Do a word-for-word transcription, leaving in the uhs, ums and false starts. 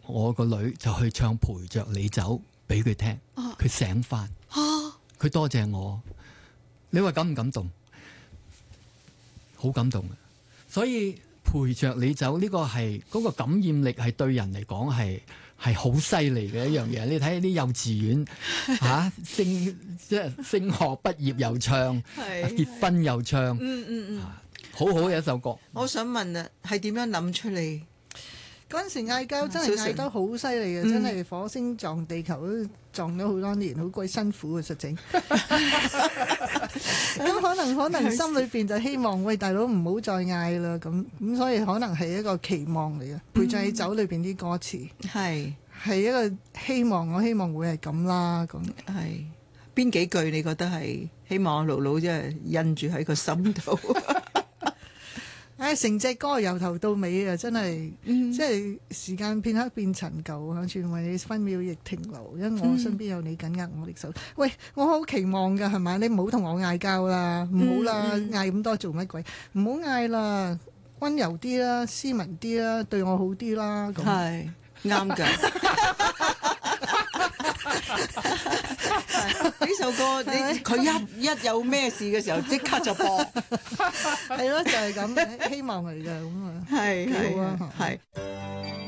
我個女就去唱陪着你走俾佢聽，佢醒翻，佢多謝我。你話感唔感動？好感動嘅，所以陪着你走呢個係嗰個感染力係對人嚟講係係好犀利嘅一樣嘢。你睇下啲幼稚園嚇升即係升學畢業又唱，結婚又唱， 嗯嗯嗯， 好好嘅一首歌。 我想問啊，係點樣諗出嚟？ 嗰陣時嗌交真係嗌得好犀利嘅，真係火星撞地球都撞咗好多年，好鬼辛苦嘅實情。咁可能可能心裏邊就希望，喂，大佬唔好再嗌啦，咁咁所以可能係一個期望嚟嘅。陪着你走裏邊啲歌詞係係一個希望，我希望會係咁啦。咁係邊幾句你覺得係希望盧盧即係印住喺個心度？ 唉，成隻歌由頭到尾啊，真係， 嗯、 即係時間片刻變陳舊啊，全為你分秒亦停留，因為我身邊有你緊握我的手。喂，我好期望㗎，係咪？你唔好同我嗌交啦，唔好啦，嗌咁多做乜鬼？唔好嗌啦，溫柔啲啦，斯文啲啦，對我好啲啦。咁係啱㗎。呢首歌你佢一一有咩事嘅時候即刻就播， 係咯，就係咁，希望嚟㗎咁啊， 係幾好啊， 係。